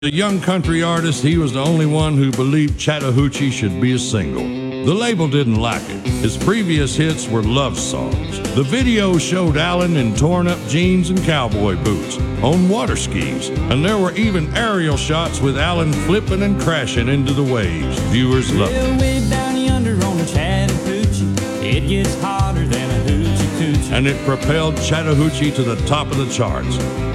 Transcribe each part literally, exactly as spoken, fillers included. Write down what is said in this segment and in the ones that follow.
A young country artist, he was the only one who believed Chattahoochee should be a single. The label didn't like it. His previous hits were love songs. The video showed Alan in torn-up jeans and cowboy boots, on water skis, and there were even aerial shots with Alan flipping and crashing into the waves. Viewers loved it. Way down yonder on the Chattahoochee, it gets hotter than a hoochie coochie. And it propelled Chattahoochee to the top of the charts.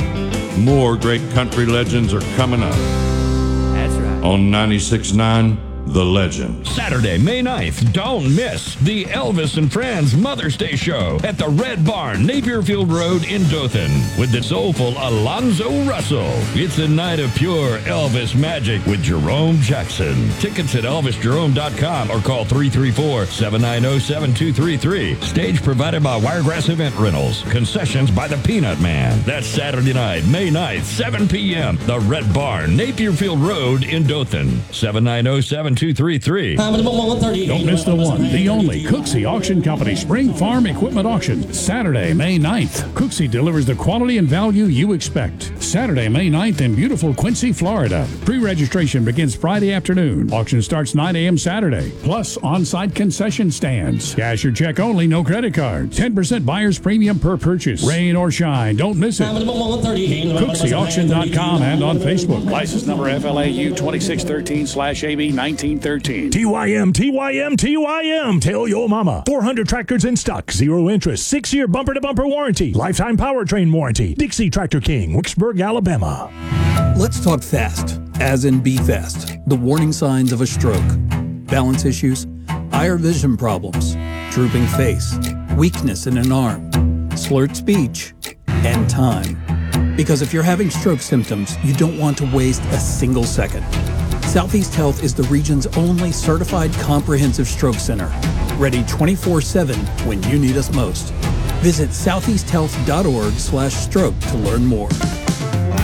More great country legends are coming up. That's right. On ninety-six point nine, The Legend. Saturday, May ninth, don't miss the Elvis and Friends Mother's Day Show at the Red Barn, Napierfield Road in Dothan with the soulful Alonzo Russell. It's a night of pure Elvis magic with Jerome Jackson. Tickets at elvis jerome dot com or call three three four, seven nine zero, seven two three three. Stage provided by Wiregrass Event Rentals. Concessions by the Peanut Man. That's Saturday night, May ninth, seven p.m. The Red Barn, Napierfield Road in Dothan. seven nine zero, seven two three three. Don't miss the one, the only Cooksey Auction Company Spring Farm Equipment Auction. Saturday, May ninth. Cooksey delivers the quality and value you expect. Saturday, May ninth in beautiful Quincy, Florida. Pre-registration begins Friday afternoon. Auction starts nine a.m. Saturday. Plus on-site concession stands. Cash or check only, no credit cards. ten percent buyer's premium per purchase. Rain or shine, don't miss it. Cooksey Auction dot com and on Facebook. License number F L A U twenty-six thirteen slash A B nineteen thirteen. T Y M, T Y M, T Y M. Tell your mama. four hundred tractors in stock. Zero interest. Six-year bumper-to-bumper warranty. Lifetime powertrain warranty. Dixie Tractor King, Wicksburg, Alabama. Let's talk fast, as in be fast. The warning signs of a stroke. Balance issues, eye or vision problems, drooping face, weakness in an arm, slurred speech, and time. Because if you're having stroke symptoms, you don't want to waste a single second. Southeast Health is the region's only certified comprehensive stroke center, ready twenty-four seven when you need us most. Visit southeast health dot org slash stroke to learn more.